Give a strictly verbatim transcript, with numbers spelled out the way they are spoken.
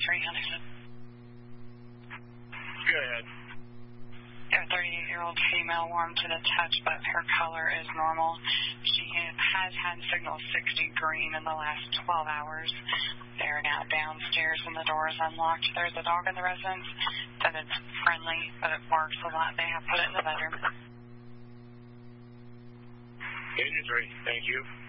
three hundred. Go ahead. A thirty-eight-year-old female warm to the touch, but her color is normal. She has had signal sixty green in the last twelve hours. They're now downstairs and the door is unlocked. There's a dog in the residence that is friendly, but it barks a lot. They have put it in the bedroom. Agent three, thank you.